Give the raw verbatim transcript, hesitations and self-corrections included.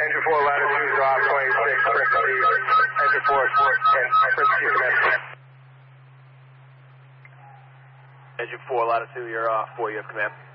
Engine four, latitude drop, twenty-six, frequency, engine four, and frequency command. Engine four, latitude, you're uh, four, you have command.